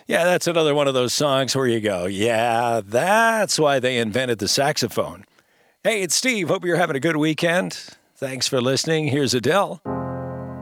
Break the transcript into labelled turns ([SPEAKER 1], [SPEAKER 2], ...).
[SPEAKER 1] Yeah, that's another one of those songs where you go, yeah, that's why they invented the saxophone. Hey, it's Steve. Hope you're having a good weekend. Thanks for listening. Here's Adele.